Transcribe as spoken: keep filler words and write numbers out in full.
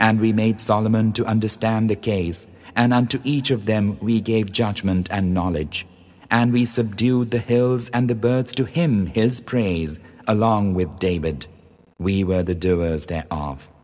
And we made Solomon to understand the case, and unto each of them we gave judgment and knowledge. And we subdued the hills and the birds to him his praise, along with David. We were the doers thereof.